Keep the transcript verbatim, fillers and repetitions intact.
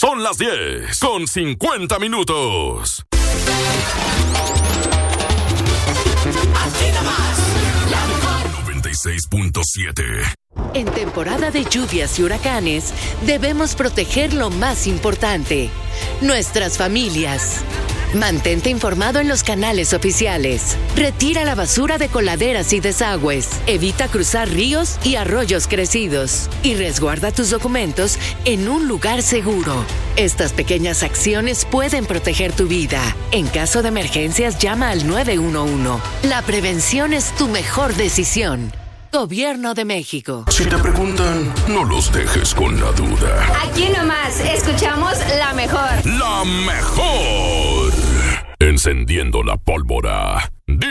Son las diez con cincuenta minutos. Aquí nomás, la mejor. noventa y seis punto siete. En temporada de lluvias y huracanes, debemos proteger lo más importante, nuestras familias. Mantente informado en los canales oficiales. Retira la basura de coladeras y desagües. Evita cruzar ríos y arroyos crecidos. Y resguarda tus documentos en un lugar seguro. Estas pequeñas acciones pueden proteger tu vida. En caso de emergencias, llama al nueve uno uno. La prevención es tu mejor decisión. Gobierno de México. Si te preguntan, no los dejes con la duda. Aquí nomás, escuchamos la mejor. La mejor. Encendiendo la pólvora.